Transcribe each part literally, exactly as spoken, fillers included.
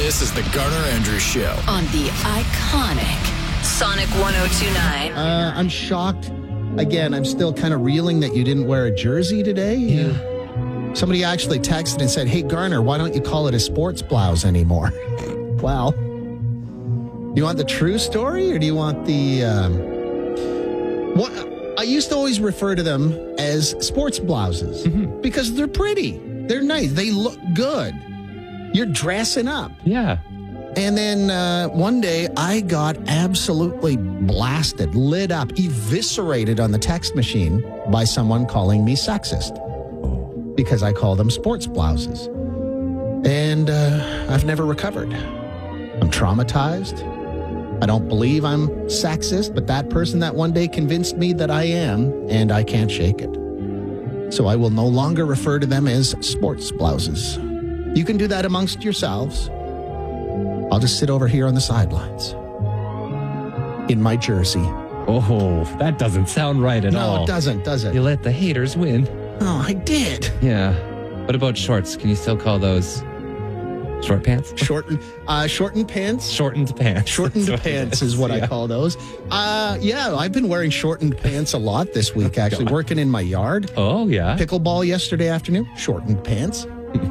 This is the Garner Andrews Show on the iconic Sonic one oh two point nine. Uh, I'm shocked. Again, I'm still kind of reeling that you didn't wear a jersey today. Yeah. Somebody actually texted and said, hey, Garner, why don't you call it a sports blouse anymore? Well, do you want the true story or do you want the... Um, what? I used to always refer to them as sports blouses mm-hmm. because they're pretty. They're nice. They look good. You're dressing up. Yeah. And then uh, one day I got absolutely blasted, lit up, eviscerated on the text machine by someone calling me sexist because I call them sports blouses. And uh, I've never recovered. I'm traumatized. I don't believe I'm sexist, but that person that one day convinced me that I am, and I can't shake it. So I will no longer refer to them as sports blouses. You can do that amongst yourselves. I'll just sit over here on the sidelines in my jersey. Oh, that doesn't sound right at no, all. No, it doesn't, does it? You let the haters win. Oh, I did. Yeah. What about shorts? Can you still call those short pants? Shortened, uh, shortened pants? Shortened pants. Shortened pants is what yeah. I call those. Uh, yeah, I've been wearing shortened pants a lot this week, actually, oh, working in my yard. Oh, yeah. Pickleball yesterday afternoon, shortened pants.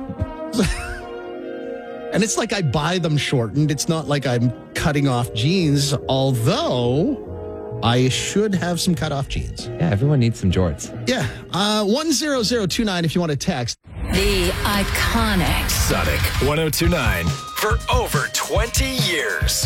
And it's like I buy them shortened. It's not like I'm cutting off jeans, although I should have some cut off jeans. Yeah, everyone needs some jorts. Yeah. Uh, one zero zero two nine if you want to text. The iconic Sonic one oh two point nine for over twenty years.